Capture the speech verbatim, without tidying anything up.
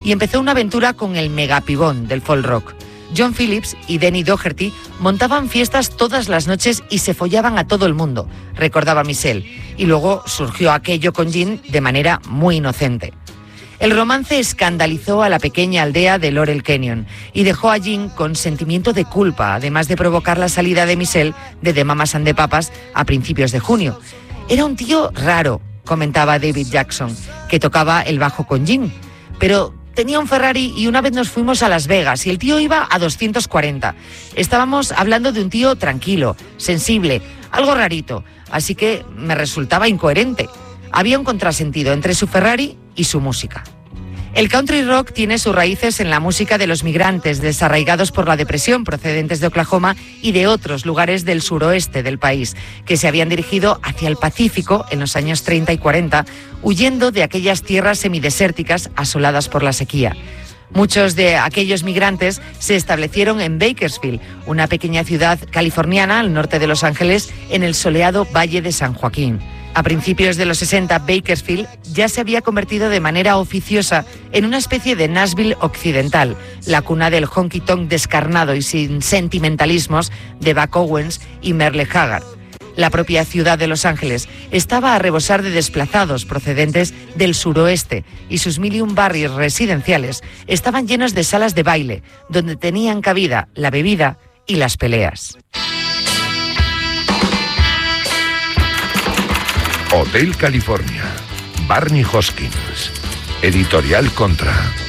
y empezó una aventura con el megapibón del folk rock. John Phillips y Denny Doherty montaban fiestas todas las noches y se follaban a todo el mundo, recordaba Michelle, y luego surgió aquello con Jean de manera muy inocente. El romance escandalizó a la pequeña aldea de Laurel Canyon y dejó a Jean con sentimiento de culpa, además de provocar la salida de Michelle de The Mamas and the Papas a principios de junio. Era un tío raro, comentaba David Jackson, que tocaba el bajo con Jean, pero tenía un Ferrari y una vez nos fuimos a Las Vegas y el tío iba a doscientos cuarenta. Estábamos hablando de un tío tranquilo, sensible, algo rarito, así que me resultaba incoherente. Había un contrasentido entre su Ferrari y su música. El country rock tiene sus raíces en la música de los migrantes desarraigados por la depresión procedentes de Oklahoma y de otros lugares del suroeste del país, que se habían dirigido hacia el Pacífico en los años treinta y cuarenta, huyendo de aquellas tierras semidesérticas asoladas por la sequía. Muchos de aquellos migrantes se establecieron en Bakersfield, una pequeña ciudad californiana al norte de Los Ángeles, en el soleado Valle de San Joaquín. A principios de los sesenta, Bakersfield ya se había convertido de manera oficiosa en una especie de Nashville occidental, la cuna del honky-tonk descarnado y sin sentimentalismos de Buck Owens y Merle Haggard. La propia ciudad de Los Ángeles estaba a rebosar de desplazados procedentes del suroeste y sus mil y un barrios residenciales estaban llenos de salas de baile, donde tenían cabida la bebida y las peleas. Hotel California, Barney Hoskyns, Editorial Contra.